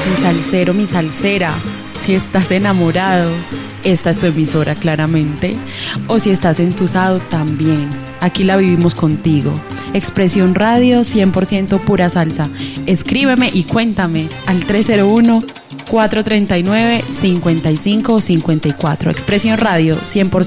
Mi salsero, mi salsera, si estás enamorado, esta es tu emisora claramente. O si estás entusado, también. Aquí la vivimos contigo. Expresión Radio 100% pura salsa. Escríbeme y cuéntame al 301-439-5554. Expresión Radio 100%